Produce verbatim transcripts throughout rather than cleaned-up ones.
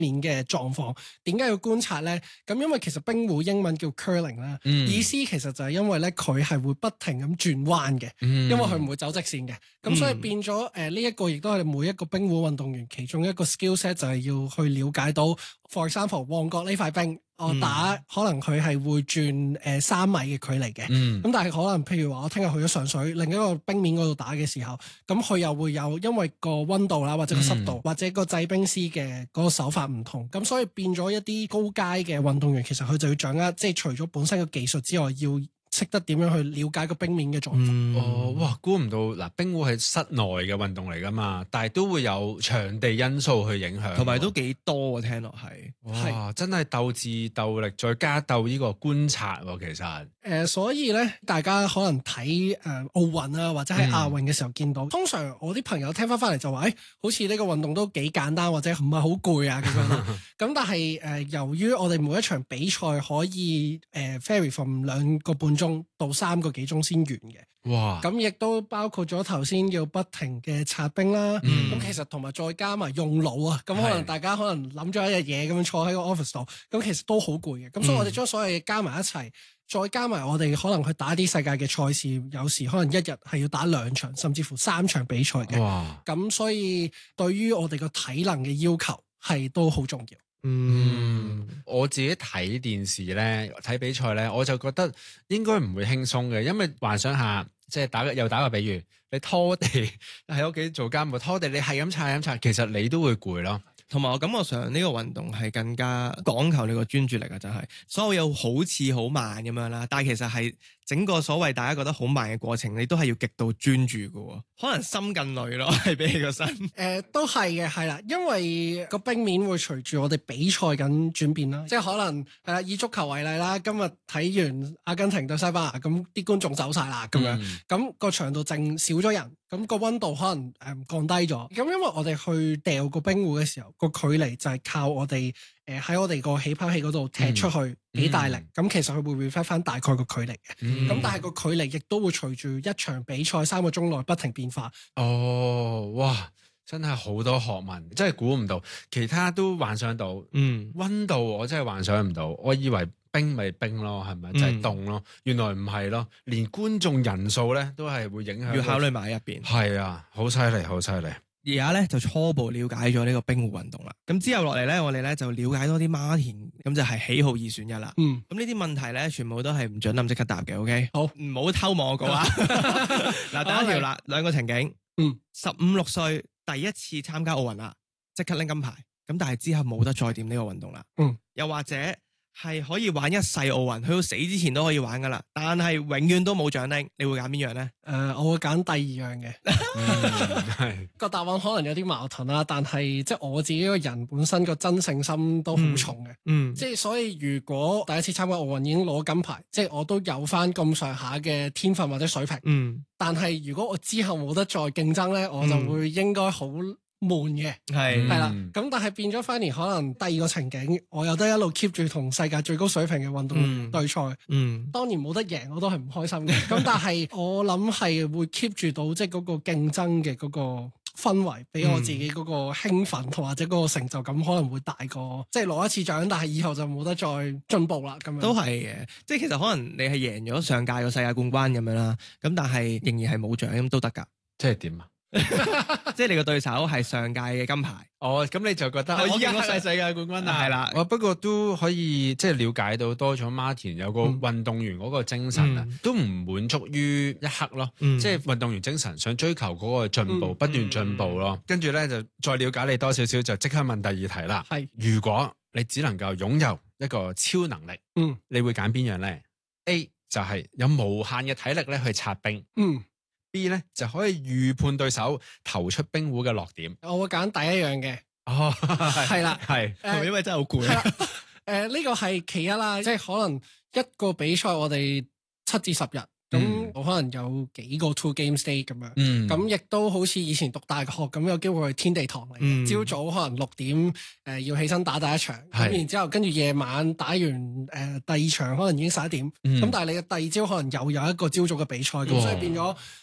面嘅狀況。點解要觀察咧？咁因為其實冰壺英文叫 curling 啦、嗯，意思其實就係因為咧佢係會不停咁轉彎嘅，嗯、因為佢唔會走直線嘅。咁、嗯、所以變咗誒呢一個亦都係每一個冰壺運動員其中一個 skill set 就係要去了解到 ，for example 旺角呢塊冰。我打、嗯、可能佢係會轉誒三米嘅距離嘅，咁、嗯、但係可能譬如話我聽日去咗上水另一個冰面嗰度打嘅時候，咁佢又會有因為個溫度啦，或者個濕度，嗯、或者個製冰師嘅嗰個手法唔同，咁所以變咗一啲高階嘅運動員，其實佢就要掌握，即係除咗本身嘅技術之外，要識得點樣去了解個冰面嘅狀況。 嗯、哦，哇！估唔到嗱，冰壺係室內嘅運動嚟噶嘛，但係都會有場地因素去影響， 同埋都幾多啊！聽落係， 哇！是真係鬥智鬥力，再加鬥呢個觀察喎、啊，其實誒、 呃，所以咧，大家可能睇誒奧運啊，或者喺亞運嘅時候見到，嗯、通常我啲朋友聽翻翻嚟就話，誒、欸，好似呢個運動都幾簡單，或者唔係好攰啊咁樣啦。咁但係誒、呃，由於我哋每一場比賽可以誒、呃、vary from 兩個半鐘到三個幾鐘先完嘅，哇！咁亦都包括咗頭先要不停嘅擦冰啦，咁、嗯、其實同埋再加埋用腦啊，咁可能大家可能諗咗一日嘢咁樣坐喺個 office 度，咁其實都好攰嘅，咁、嗯、所以我哋將所有嘢加埋一齊，再加埋我哋可能去打啲世界嘅賽事，有時可能一日係要打兩場，甚至乎三場比賽嘅，哇！咁所以對於我哋個體能嘅要求係都好重要。 嗯，我自己睇電視咧，睇比賽咧，我就覺得應該唔會輕鬆嘅，因為幻想下，即係打又打個比喻，你拖地喺屋企做家務拖地，你係咁擦係咁擦，其實你都會攰咯。 同埋我感覺上呢個運動係更加講求你個專注力啊，真係所有嘢好似好慢咁樣啦，但係其實係整個所謂大家覺得好慢嘅過程，你都係要極度專注嘅，可能心更累咯，係比起個身。誒、 呃，都係嘅，係啦，因為個冰面會隨住我哋比賽緊轉變啦，即係可能係啦，以足球為例啦，今日睇完阿根廷對西班牙，咁啲觀眾走晒啦，咁樣，咁、嗯、個場度淨少咗人，咁個溫度可能誒、呃、降低咗，咁因為我哋去掉個冰壺嘅時候，個距離就係靠我哋誒喺我哋個起跑器嗰度踢出去幾、嗯、大力，咁、嗯、其實佢會 reflect 翻大概個距離嘅，咁、嗯、但係個距離亦都會隨住一場比賽三個鐘內不停變化。 哦，哇！真係好多學問，真係估唔到，其他都幻想到，嗯，溫度我真係幻想唔到，我以為冰咪冰咯，係咪？嗯、就係凍咯，原來唔係咯，連觀眾人數咧都係會影響， 要考慮埋入邊。 係啊，好犀利，好犀利。 而家咧就初步了解咗呢個冰壺運動啦。咁之後落嚟咧，我哋咧就了解多啲馬田，咁就係喜好二選一啦。嗯，咁呢啲問題咧，全部都係唔准諗即刻答嘅。OK，好，唔好偷望我講啊。嗱，第一條啦，兩個情景。嗯，十五六歲第一次參加奧運啦，即刻拎金牌。咁但係之後冇得再掂呢個運動啦。嗯，又或者係可以玩一世奧運，去到死之前都可以玩噶啦，但係永遠都冇獎拎，你會揀邊樣咧？誒、 呃，我會揀第二樣嘅。係個答案可能有啲矛盾啦，但係即係我自己個人本身個真性心都好重嘅。嗯，即係所以如果第一次參加奧運已經攞金牌，即係我都有翻咁上下嘅天分或者水平。嗯，但係如果我之後冇得再競爭咧，我就會應該好悶嘅，係係啦，咁但係變咗反而可能第二個情景，我有得一路 keep 住同世界最高水平嘅運動員對賽，嗯，當然冇得贏我都係唔開心嘅，咁但係我諗係會 keep 住到即係嗰個競爭嘅嗰個氛圍，俾我自己嗰個興奮同或者嗰個成就感可能會大過，即係攞一次獎，但係以後就冇得再進步啦，咁樣都係嘅，即係其實可能你係贏咗上屆個世界冠軍咁樣啦，咁但係仍然係冇獎咁都得噶， 即係點啊？ 即係你個對手係上屆嘅金牌， 哦，咁你就覺得我而家係世界冠軍啊？係啦，我不過都可以即係了解到多咗Martin有個運動員嗰個精神啊，嗯、都唔滿足於一刻咯，嗯、即係運動員精神想追求嗰個進步，嗯、不斷進步咯。跟住咧就再了解你多少少，就即刻問第二題啦。係是，如果你只能夠擁有一個超能力，嗯，你會揀邊樣咧 ？A 就係有無限嘅體力咧去擦冰，嗯。B 咧就可以預判對手投出冰壺嘅落點。 我會揀第一樣嘅。哦，係啦， 係，係咪因為真係好攰啊？ 誒，呢個係其一啦，即係可能一個比賽我哋七至十日，咁我可能有幾個 two game stay 咁樣。嗯，咁亦都好似以前讀大學咁，有機會去天地堂嚟嘅。朝早可能六點誒要起身打第一場，咁然之後跟住夜晚打完誒第二場，可能已經十一點。咁但係你嘅第二朝可能又有一個朝早嘅比賽，咁所以變咗。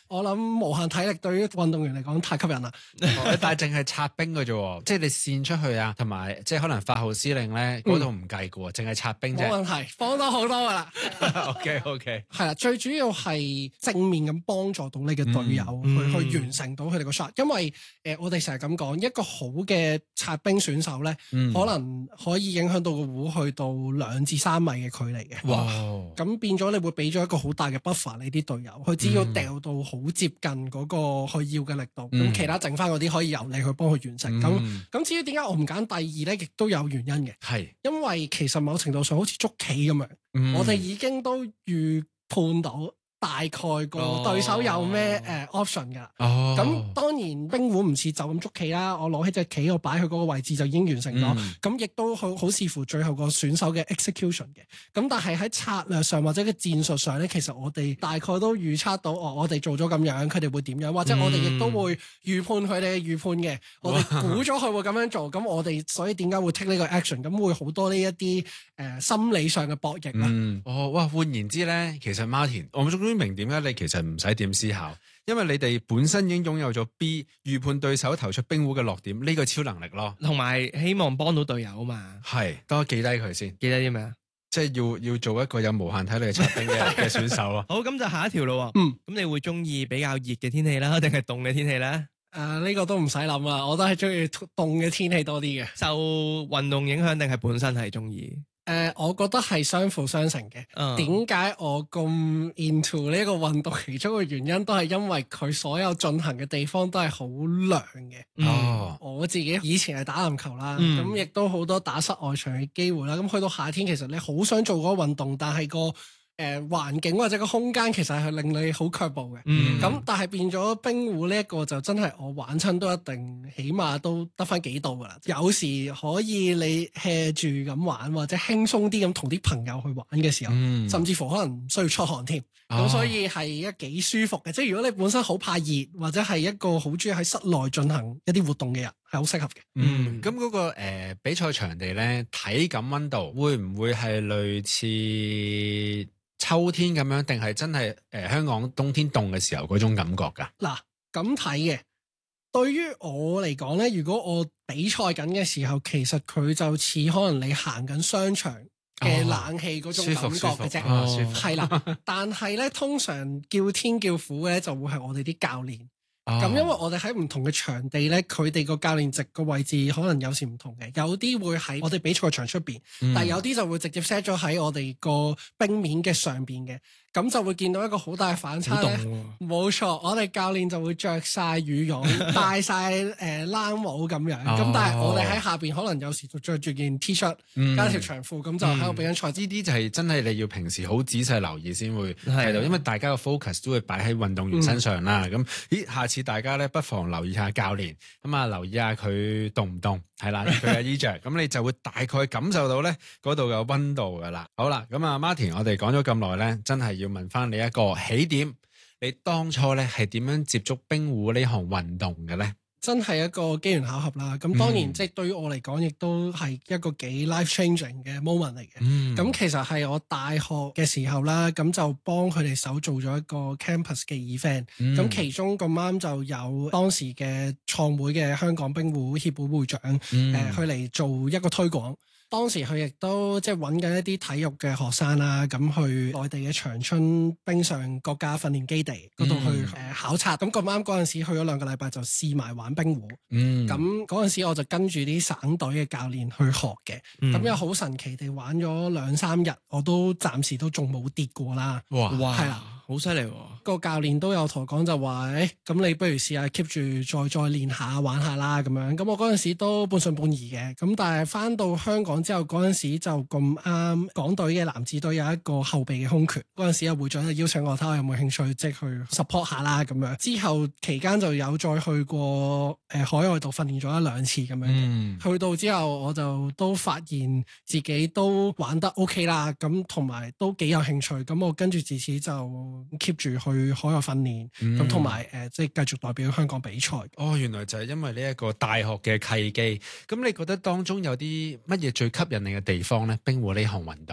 我諗無限體力對於運動員嚟講太吸引啦。 但係淨係擦冰嘅啫，即係你跣出去啊，同埋即係可能發號施令咧，嗰度唔計嘅，淨係擦冰啫。 冇問題，幫到好多噶啦。 OK OK， 係啦，最主要係正面咁幫助到你嘅隊友、嗯、去去完成到佢哋個 shot，因為誒、呃、我哋成日咁講，一個好嘅擦冰選手咧，嗯、可能可以影響到個壺去到兩至三米嘅距離嘅。哇！咁變咗你會俾咗一個好大嘅 buffer 你啲隊友，佢只要掉到好接近嗰個佢要嘅力度，咁、嗯、其他剩翻嗰啲可以由你去幫佢完成。咁咁、嗯、至於點解我唔揀第二咧，亦都有原因嘅。係是因為其實某程度上好似捉棋咁樣，嗯、我哋已經都預判到大概個對手有咩誒 option 噶，咁、哦、當然冰壺唔似就咁捉棋啦，我攞起隻棋我擺去嗰個位置就已經完成咗，咁亦、嗯、都好好視乎最後個選手嘅 execution 嘅。咁但係喺策略上或者嘅戰術上咧，其實我哋大概都預測到，哦，我哋做咗咁樣，佢哋會點樣，或者我哋亦都會預判佢哋嘅預判嘅，我哋估咗佢會咁樣做，咁我哋所以點解會 take 呢個 action，咁會好多呢一啲誒心理上嘅博弈啦、嗯。 哦，哇！換言之咧，其實 Martin，我終於明點解你其實唔使點思考，因為你哋本身已經擁有咗 B 預判對手投出冰壺嘅落點呢個超能力咯， 同埋希望幫到隊友啊嘛。 係，等我記低佢先。 記低啲咩啊？ 即係要要做一個有無限體力嘅擦冰嘅嘅選手咯。 好，咁就下一條咯。嗯，咁你會中意比較熱嘅天氣啦，定係凍嘅天氣咧？誒、 呃，呢、這個都唔使諗啦，我都係中意凍嘅天氣多啲嘅。 受運動影響定係本身係中意？ 誒、呃，我覺得係相輔相成嘅。點解、嗯、我咁 into 呢個運動？其中嘅原因都係因為佢所有進行嘅地方都係好涼嘅。哦、嗯，我自己以前係打籃球啦，咁亦、嗯、都好多打室外場嘅機會啦。咁去到夏天，其實你好想做嗰個運動，但係個誒環境或者個空間其實係令你好卻步嘅。咁、嗯、但係變咗冰壺呢一個就真係我玩親都一定起碼都得翻幾度噶啦。有時可以你 hea 住咁玩，或者輕鬆啲咁同啲朋友去玩嘅時候，嗯、甚至乎可能唔需要出汗添。咁、哦、所以係一幾舒服嘅。即係如果你本身好怕熱，或者係一個好中意喺室內進行一啲活動嘅人，係好適合嘅。 嗯，咁嗰、嗰個誒、呃、比賽場地咧，體感溫度會唔會係類似秋天咁樣，定係真係誒、呃、香港冬天凍嘅時候嗰種感覺噶？ 嗱，咁睇嘅。對於我嚟講咧，如果我比賽緊嘅時候，其實佢就似可能你行緊商場嘅冷氣嗰種感覺嘅啫，係啦。但係咧，通常叫天叫苦嘅咧，就會係我哋啲教練。咁、哦、因為我哋喺唔同嘅場地咧，佢哋個教練席個位置可能有時唔同嘅，有啲會喺我哋比賽場出邊，嗯、但係有啲就會直接 set 咗喺我哋個冰面嘅上邊嘅。咁就會見到一個好大嘅反差咧，冇錯，我哋教練就會着晒羽絨，戴晒誒冷帽咁樣，咁、哦、但係我哋喺下邊可能有時就着住件 T 恤加條長褲，咁、嗯、就喺度比緊賽。呢啲、 嗯、就係真係你要平時好仔細留意先會睇到，因為大家嘅 focus 都會擺喺運動員身上啦。咁、嗯、咦，下次大家咧不妨留意下教練，咁啊留意下佢凍唔凍，係啦，佢嘅衣着，咁你就會大概感受到咧嗰度嘅溫度噶啦。好啦，咁啊 Martin，我哋講咗咁耐咧，真係要問翻你一個起點，你當初咧係點樣接觸冰壺呢項運動嘅咧？ 真係一個機緣巧合啦。咁當然、嗯、即係對於我嚟講，亦都係一個幾 life changing 嘅 moment 嚟嘅。咁、嗯、其實係我大學嘅時候啦，咁就幫佢哋手做咗一個 campus 嘅 event。咁、嗯、其中咁啱就有當時嘅創會嘅香港冰壺協會會長，誒、嗯呃、去嚟做一個推廣。當時佢亦都即係揾緊一啲體育嘅學生啦，咁去內地嘅長春冰上國家訓練基地嗰度去誒、嗯呃、考察。咁咁啱嗰陣時去咗兩個禮拜就試埋玩冰壺。咁嗰陣時我就跟住啲省隊嘅教練去學嘅。咁又好神奇地玩咗兩三日，我都暫時都仲冇跌過啦。哇！係啦。 好犀利喎！ 個教練都有同我講就話，誒，咁你不如試下 keep 住再再練下玩下啦咁樣。咁我嗰陣時都半信半疑嘅。咁但係翻到香港之後，嗰陣時就咁啱港隊嘅男子隊有一個後備嘅空缺。嗰陣時有會長就邀請我睇下有冇興趣即係去 support 下啦咁樣。之後期間就有再去過誒、呃、海外度訓練咗一兩次咁樣。嗯、去到之後我就都發現自己都玩得 OK 啦，咁同埋都幾有興趣。咁我跟住自此就 keep 住去海外訓練，咁同埋誒，即係繼續代表香港比賽。 哦，原來就係因為呢一個大學嘅契機。咁你覺得當中有啲乜嘢最吸引你嘅地方咧？冰壺呢項運動，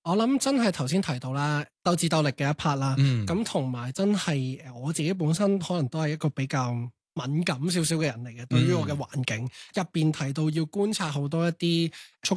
我諗真係頭先提到啦，鬥智鬥力嘅一 part 啦，咁同埋真係我自己本身可能都係一個比較敏感少少嘅人嚟嘅，對於我嘅環境入邊提到要觀察好多一啲